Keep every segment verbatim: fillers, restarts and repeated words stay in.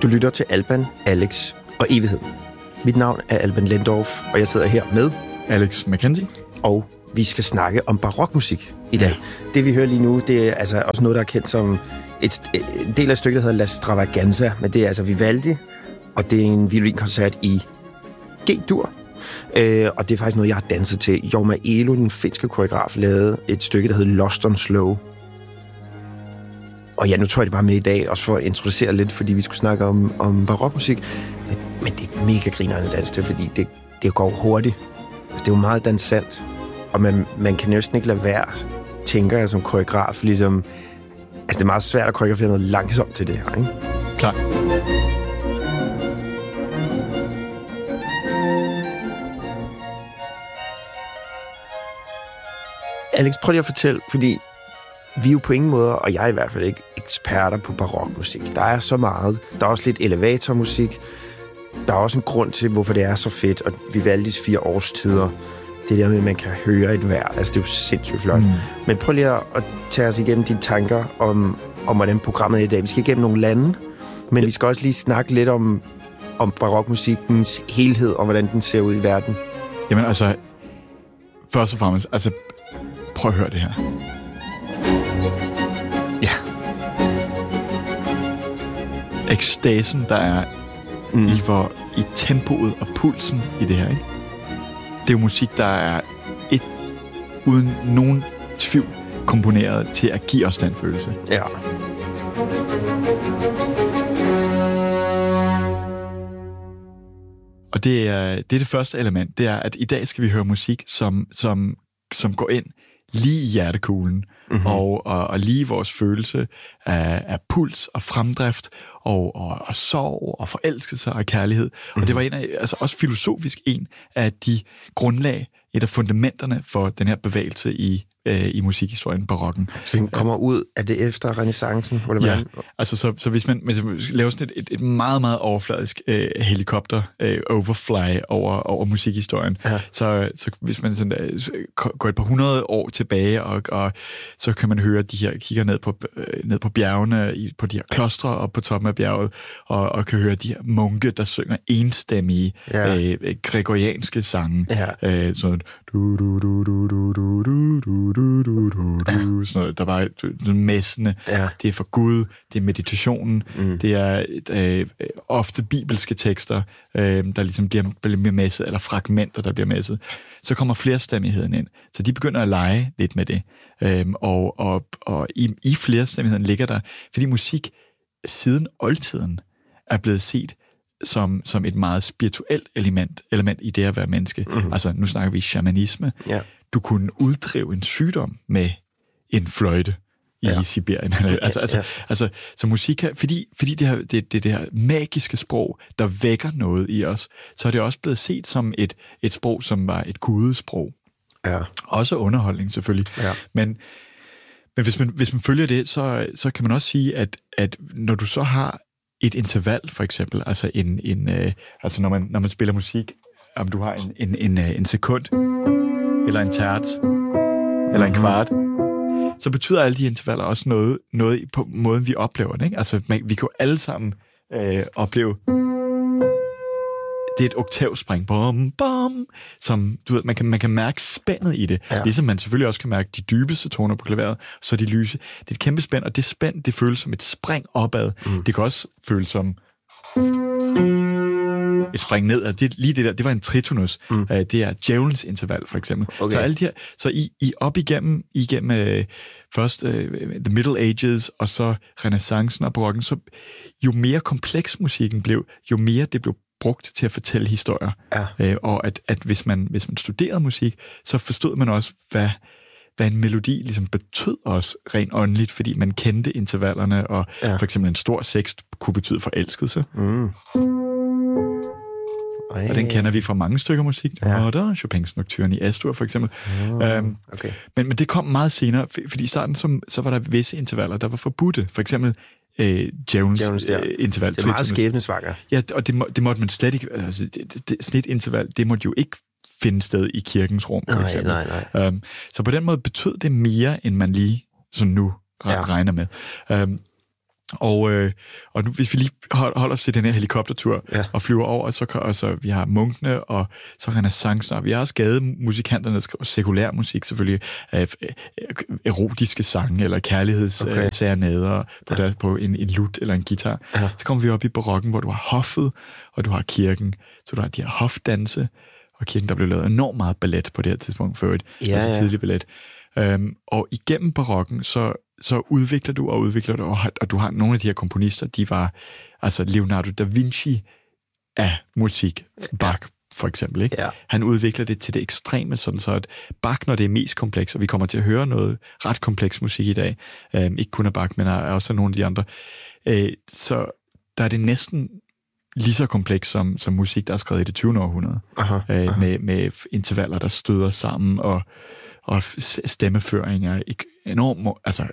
Du lytter til Alban, Alex og Evighed. Mit navn er Alban Lendorf, og jeg sidder her med Alex McKenzie. Og vi skal snakke om barokmusik i dag. Ja. Det vi hører lige nu, det er altså også noget, der er kendt som et, en del af stykket, der hedder La Stravaganza, men det er altså Vivaldi, og det er en violinkoncert i G-dur. Øh, og det er faktisk noget, jeg har danset til. Jorma Elo, den finske koreograf, lavede et stykke, der hedder Lost on Slow. Og ja, nu tror jeg det bare med i dag, også for at introducere lidt, fordi vi skulle snakke om, om barokmusik. Men, men det er mega grinerende dans til, fordi det, det går hurtigt. Altså, det er jo meget dansant. Og man, man kan næsten ikke lade være, tænker jeg som koreograf, ligesom... Altså, det er meget svært at koreografere noget langsomt til det her, ikke? Klart. Alex, prøv lige at fortælle, fordi vi er jo på ingen måde, og jeg er i hvert fald ikke eksperter på barokmusik. Der er så meget. Der er også lidt elevatormusik. Der er også en grund til, hvorfor det er så fedt, og Vivaldis fire årstider. Det der med, at man kan høre et vejr. Altså, det er jo sindssygt flot. Mm. Men prøv lige at tage os igennem dine tanker om, om hvordan programmet er i dag. Vi skal igennem nogle lande, men ja. Vi skal også lige snakke lidt om, om barokmusikkens helhed, og hvordan den ser ud i verden. Jamen altså, først og fremmest, altså, prøv at høre det her. Ja. Ekstasen, der er mm. i, hvor, i tempoet og pulsen i det her, ikke? Det er jo musik, der er et, uden nogen tvivl komponeret til at give os den følelse. Ja. Og det er, det er det første element, det er, at i dag skal vi høre musik, som, som, som går ind lige i hjertekuglen, mm-hmm. og, og, og lige vores følelse af, af puls og fremdrift, og, og, og sorg og forelskelse og kærlighed. Mm-hmm. Og det var en af, altså også filosofisk en af de grundlag, et af fundamenterne for den her bevægelse i, øh, i musikhistorien, barokken. Så den kommer ud af det efter renæssancen? Ja, altså så, så hvis man, hvis man laver sådan et, et, et meget, meget overfladisk øh, helikopter øh, overfly over, over musikhistorien, ja. så, så hvis man sådan, øh, går et par hundrede år tilbage, og, og så kan man høre de her, kigger ned på, øh, ned på bjergene, i, på de her klostre og på toppen af bjerget, og, og kan høre de her munke, der synger enstemmige ja. øh, gregorianske sange. Ja. Øh, sådan du du du du du du du du du du du sådan noget. Der var messene. Ja. Det er for Gud, det er meditationen, mm. det er øh, ofte bibelske tekster, øh, der ligesom bliver, bliver messet, eller fragmenter, der bliver messet. Så kommer flerstemmigheden ind. Så de begynder at lege lidt med det. Øh, og og, og i, i flerstemmigheden ligger der, fordi musik siden oldtiden er blevet set som, som et meget spirituelt element, element i det at være menneske. Mm-hmm. Altså, nu snakker vi shamanisme. Ja. Du kunne uddrive en sygdom med en fløjte i ja. Sibirien. altså, altså, ja. altså, så musik, fordi, fordi det, her, det, det, det her magiske sprog, der vækker noget i os, så er det også blevet set som et, et sprog, som var et gudesprog. Ja. Også underholdning, selvfølgelig. Ja. Men, men hvis, man, hvis man følger det, så, så kan man også sige, at, at når du så har et interval, for eksempel, altså en, en øh, altså når man når man spiller musik, om du har en en en, en sekund eller en terts eller en kvart, så betyder alle de intervaller også noget noget på måden vi oplever det, ikke? Altså man, vi kan jo alle sammen øh, opleve det er et oktavspring, bom, bom, som du ved, man kan, man kan mærke spændet i det. Ja. Ligesom man selvfølgelig også kan mærke de dybeste toner på klaveret, så de lyse. Det er et kæmpe spænd, og det spænd, det føles som et spring opad. Mm. Det kan også føles som et spring nedad. Det, lige det der, det var en tritonus. Mm. Uh, det er djævelens interval, for eksempel. Okay. Så alle de her, så I, I op igennem, igennem uh, først uh, The Middle Ages, og så renaissancen og barokken, så jo mere kompleks musikken blev, jo mere det blev brugt til at fortælle historier. Ja. Øh, og at, at hvis, man, hvis man studerede musik, så forstod man også, hvad, hvad en melodi ligesom betød også rent åndeligt, fordi man kendte intervallerne, og ja. For eksempel en stor sekst kunne betyde forelskelse. Mm. Og den kender vi fra mange stykker musik. Ja. Og der er Chopins Nocturne i Astur, for eksempel. Mm. Øhm, okay. men, men det kom meget senere, fordi i starten så, så var der visse intervaller, der var forbudte. For eksempel Øh, Jones øh, interval. Det er meget skæbnesvanger. Ja, og det, må, det måtte man slet ikke... Altså, det, det, det, snitinterval, det måtte jo ikke finde sted i kirkens rum, for nej, eksempel. Nej, nej. Um, så på den måde betød det mere, end man lige sådan nu ja. regner med. Um, Og, øh, og nu, hvis vi lige holder os til den her helikoptertur ja. og flyver over, så kan så vi har munkene, og så renaissancen, og vi har også gademusikanterne, der skriver sekulær musik selvfølgelig, øh, erotiske sange, eller kærlighedsserenader okay. på, ja. på en, en lut eller en guitar. Ja. Så kommer vi op i barokken, hvor du har hoffet, og du har kirken, så du har de her hofdanse, og kirken, der blev lavet enormt meget ballet på det her tidspunkt, før et ja, altså tidlig ballet. Um, og igennem barokken, så så udvikler du og udvikler du, og, og du har nogle af de her komponister, de var altså Leonardo da Vinci af musik, Bach for eksempel, ikke? Ja. Han udvikler det til det ekstreme, sådan så at Bach, når det er mest kompleks, og vi kommer til at høre noget ret kompleks musik i dag, øhm, ikke kun af Bach, men også af nogle af de andre, øh, så der er det næsten lige så kompleks som, som musik, der er skrevet i det tyvende århundrede, aha, øh, aha. Med, med intervaller, der støder sammen, og, og stemmeføring er enormt, altså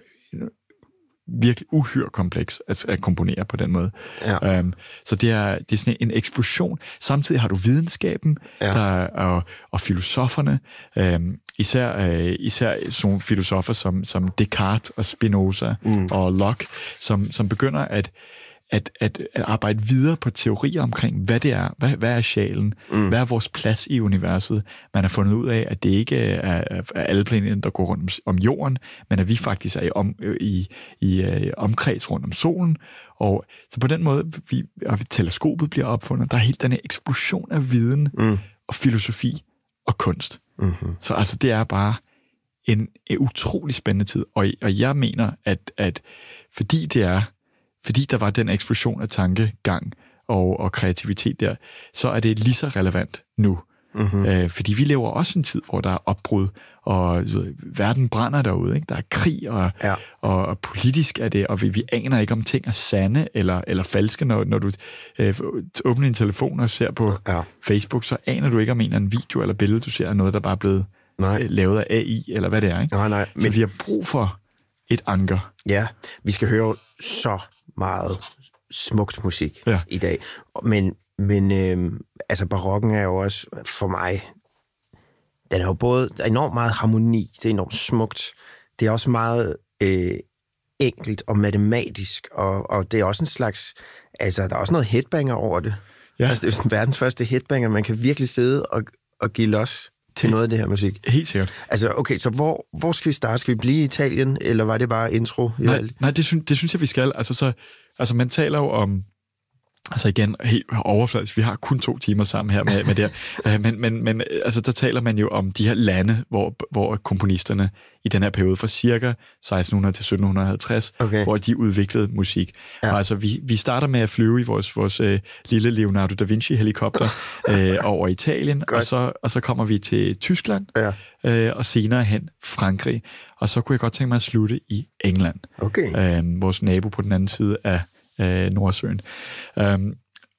virkelig uhyre kompleks at, at komponere på den måde. Ja. Um, så det er, det er sådan en eksplosion. Samtidig har du videnskaben ja. der, og, og filosoferne, um, især, uh, især sådan nogle filosofer som, som Descartes og Spinoza mm. og Locke, som, som begynder at At, at, at arbejde videre på teorier omkring, hvad det er, hvad, hvad er sjælen, mm. hvad er vores plads i universet. Man har fundet ud af, at det ikke er, er alle planeter, der går rundt om, om jorden, men at vi faktisk er i, om, i, i uh, omkreds rundt om solen. Og så på den måde, vi, og teleskopet bliver opfundet, der er helt den her eksplosion af viden mm. og filosofi og kunst. Mm-hmm. Så altså, det er bare en, en utrolig spændende tid, og, og jeg mener, at, at fordi det er Fordi der var den eksplosion af tankegang og, og kreativitet der, så er det lige så relevant nu. Mm-hmm. Øh, fordi vi lever også en tid, hvor der er opbrud, og ved, verden brænder derude. Ikke? Der er krig, og, ja. og, og politisk er det, og vi, vi aner ikke, om ting er sande eller, eller falske. Når, når du øh, åbner din telefon og ser på ja. Facebook, så aner du ikke, om en eller anden video eller billede, du ser, er noget, der bare er blevet øh, lavet af A I, eller hvad det er. Ikke? Nej, nej. Men så vi har brug for et anker. Ja, vi skal høre så meget smukt musik ja. i dag. Men, men øh, altså barokken er jo også for mig, den er jo både, der er enormt meget harmoni, det er enormt smukt, det er også meget øh, enkelt og matematisk, og, og det er også en slags, altså der er også noget headbanger over det. Ja. Altså det er jo sådan verdens første headbanger, man kan virkelig sidde og, og give los til helt, noget af det her musik. Helt sikkert. Altså, okay, så hvor, hvor skal vi starte? Skal vi blive i Italien, eller var det bare intro? Nej, nej det, synes, det synes jeg, vi skal. Altså, så, altså man taler jo om, altså igen, helt overfladisk, vi har kun to timer sammen her med, med det her, men, men, men altså, der taler man jo om de her lande, hvor, hvor komponisterne i den her periode fra cirka seksten hundrede til sytten halvtreds, okay. hvor de udviklede musik. Ja. Og altså, vi, vi starter med at flyve i vores, vores øh, lille Leonardo da Vinci-helikopter øh, over Italien, og så, og så kommer vi til Tyskland, ja. øh, og senere hen Frankrig, og så kunne jeg godt tænke mig at slutte i England. Okay. Øh, vores nabo på den anden side af øh, Nordsøen. Um,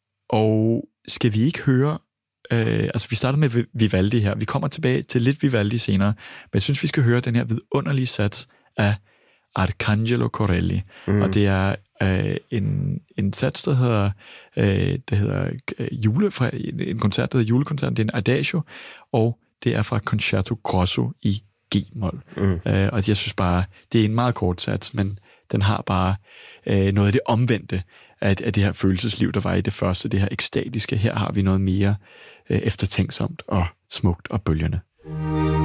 og skal vi ikke høre, øh, altså vi starter med Vivaldi her, vi kommer tilbage til lidt Vivaldi senere, men jeg synes, vi skal høre den her vidunderlige sats af Arcangelo Corelli, mm. og det er øh, en, en sats, der hedder, øh, det hedder øh, jule, fra, en koncert, der hedder julekoncert, det er en adagio, og det er fra Concerto Grosso i G-mol. Mm. Øh, og jeg synes bare, det er en meget kort sats, men den har bare øh, noget af det omvendte af, af det her følelsesliv, der var i det første, det her ekstatiske. Her har vi noget mere øh, eftertænksomt og smukt og bølgende.